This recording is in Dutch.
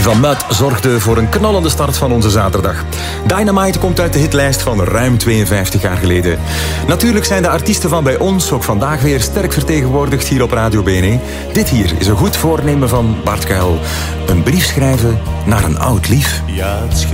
van Mud zorgde voor een knallende start van onze zaterdag. Dynamite komt uit de hitlijst van ruim 52 jaar geleden. Natuurlijk zijn de artiesten van bij ons ook vandaag weer sterk vertegenwoordigd hier op Radio BNE. Dit hier is een goed voornemen van Bart Kuil. Een brief schrijven naar een oud lief. Ja, het